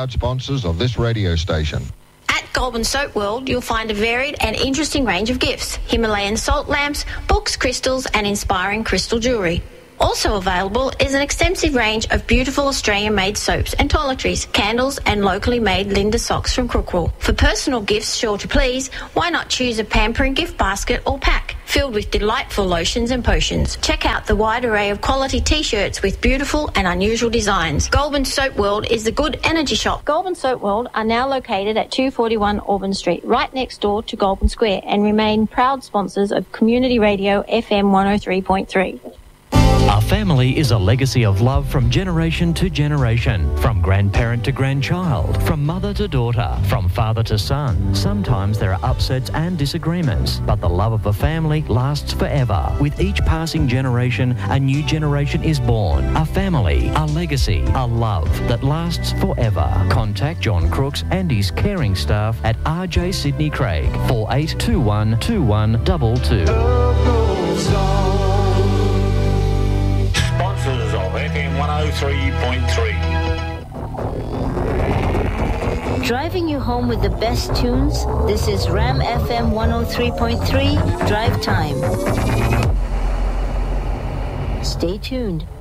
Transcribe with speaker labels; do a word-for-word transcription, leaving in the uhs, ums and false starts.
Speaker 1: proud sponsors of this radio station.
Speaker 2: At Goulburn Soap World, you'll find a varied and interesting range of gifts: Himalayan salt lamps, books, crystals and inspiring crystal jewellery. Also available is an extensive range of beautiful Australian-made soaps and toiletries, candles and locally made Linda socks from Crookwell. For personal gifts sure to please, why not choose a pampering gift basket or pack filled with delightful lotions and potions. Check out the wide array of quality T-shirts with beautiful and unusual designs. Goulburn Soap World is the good energy shop. Goulburn Soap World are now located at two forty-one Auburn Street, right next door to Goulburn Square, and remain proud sponsors of Community Radio F M one oh three point three.
Speaker 3: A family is a legacy of love from generation to generation, from grandparent to grandchild, from mother to daughter, from father to son. Sometimes there are upsets and disagreements, but the love of a family lasts forever. With each passing generation, a new generation is born. A family, a legacy, a love that lasts forever. Contact John Crooks and his caring staff at R J Sydney Craig, four eight two one two one two two.
Speaker 4: F M one oh three point three.
Speaker 5: Driving you home with the best tunes? This is Ram F M one oh three point three Drive Time. Stay tuned.